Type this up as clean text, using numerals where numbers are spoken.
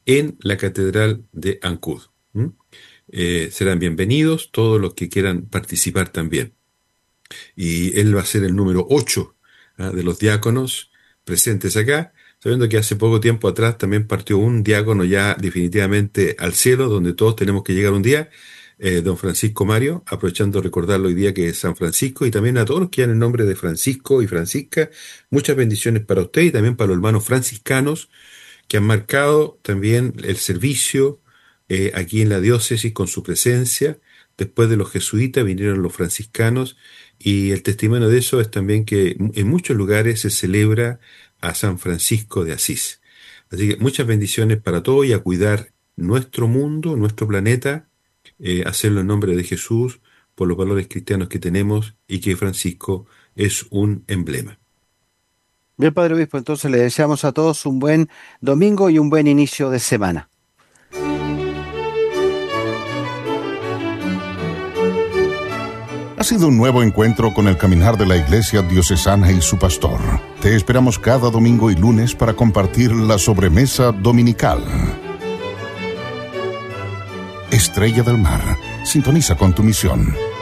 en la Catedral de Ancud. ¿Mm? Serán bienvenidos todos los que quieran participar también. Y él va a ser el número 8, de los diáconos presentes acá, sabiendo que hace poco tiempo atrás también partió un diácono ya definitivamente al cielo, donde todos tenemos que llegar un día, don Francisco Mario, aprovechando de recordarlo hoy día que es San Francisco, y también a todos los que llevan el nombre de Francisco y Francisca, muchas bendiciones para usted y también para los hermanos franciscanos que han marcado también el servicio aquí en la diócesis con su presencia. Después de los jesuitas vinieron los franciscanos, y el testimonio de eso es también que en muchos lugares se celebra a San Francisco de Asís. Así que muchas bendiciones para todos y a cuidar nuestro mundo, nuestro planeta, hacerlo en nombre de Jesús, por los valores cristianos que tenemos, y que Francisco es un emblema. Bien, Padre Obispo, entonces le deseamos a todos un buen domingo y un buen inicio de semana. Ha sido un nuevo encuentro con el caminar de la Iglesia Diocesana y su pastor. Te esperamos cada domingo y lunes para compartir la sobremesa dominical. Estrella del Mar, sintoniza con tu misión.